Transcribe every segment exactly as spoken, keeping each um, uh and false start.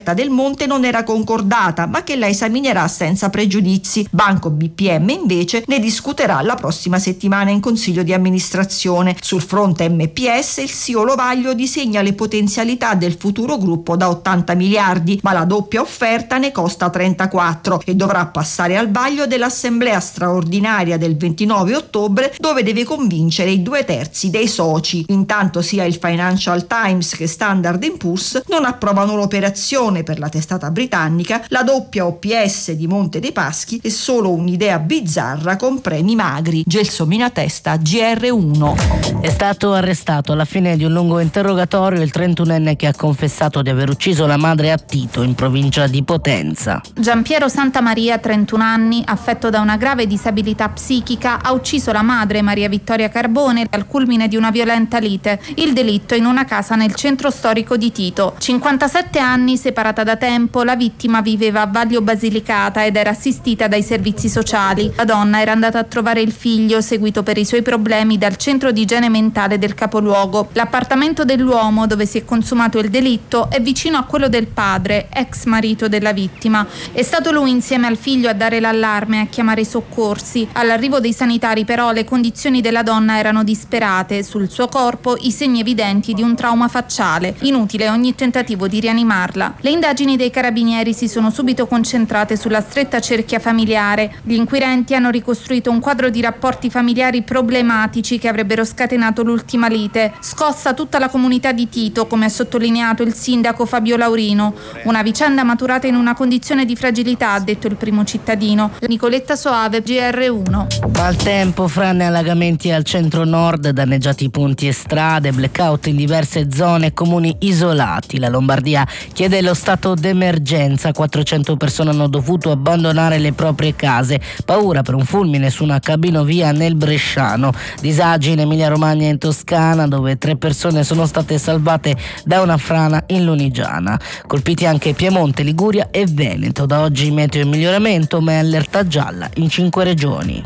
del Monte non era concordata, ma che la esaminerà senza pregiudizi. Banco B P M invece ne discuterà la prossima settimana in Consiglio di amministrazione. Sul fronte M P S il S I O Lovaglio disegna le potenzialità del futuro gruppo da ottanta miliardi, ma la doppia offerta ne costa trentaquattro e dovrà passare al vaglio dell'assemblea straordinaria del ventinove ottobre, dove deve convincere i due terzi dei soci. Intanto sia il Financial Times che Standard and Poor's non approvano l'operazione. Per la testata britannica la doppia O P S di Monte dei Paschi è solo un'idea bizzarra con premi magri. Gelsomina Testa, G R uno. È stato arrestato alla fine di un lungo interrogatorio il trentunenne che ha confessato di aver ucciso la madre a Tito, in provincia di Potenza. Giampiero Santamaria, trentuno anni, affetto da una grave disabilità psichica, ha ucciso la madre Maria Vittoria Carbone al culmine di una violenta lite. Il delitto in una casa nel centro storico di Tito. cinquantasette anni, separata da tempo, la vittima viveva a Vaglio Basilicata ed era assistita dai servizi sociali. La donna era andata a trovare il figlio, seguito per i suoi problemi dal centro di igiene mentale del capoluogo. L'appartamento dell'uomo dove si è consumato il delitto è vicino a quello del padre, ex marito della vittima. È stato lui insieme al figlio a dare l'allarme e a chiamare i soccorsi. All'arrivo dei sanitari però le condizioni della donna erano disperate, sul suo corpo i segni evidenti di un trauma facciale. Inutile ogni tentativo di rianimarla. Le indagini dei carabinieri si sono subito concentrate sulla stretta cerchia familiare. Gli inquirenti hanno ricostruito un quadro di rapporti familiari problematici che avrebbero scatenato l'ultima lite. Scossa tutta la comunità di Tito, come ha sottolineato il sindaco Fabio Laurino. Una vicenda maturata in una condizione di fragilità, ha detto il primo cittadino. Nicoletta Soave, G R uno. Maltempo, frane e allagamenti al centro-nord, danneggiati ponti e strade, blackout in diverse zone e comuni isolati. La Lombardia chiede lo stato d'emergenza, quattrocento persone hanno dovuto abbandonare le proprie case, paura per un fulmine su una cabinovia nel Bresciano, disagi in Emilia-Romagna e in Toscana dove tre persone sono state salvate da una frana in Lunigiana, colpiti anche Piemonte, Liguria e Veneto. Da oggi meteo in miglioramento ma è allerta gialla in cinque regioni.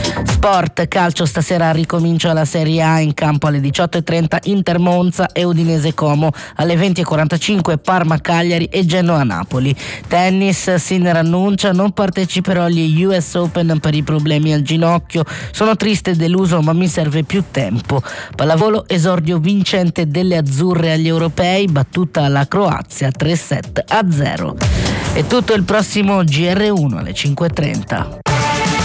Sport, calcio, stasera ricomincia la Serie A, in campo alle diciotto e trenta Inter Monza e Udinese Como, alle venti e quarantacinque Parma Cagliari e Genoa Napoli. Tennis, Sinner annuncia non parteciperò agli U S Open per i problemi al ginocchio, sono triste e deluso ma mi serve più tempo. Pallavolo, esordio vincente delle azzurre agli europei, battuta la Croazia tre sette a zero. È tutto, il prossimo G R uno alle cinque e trenta.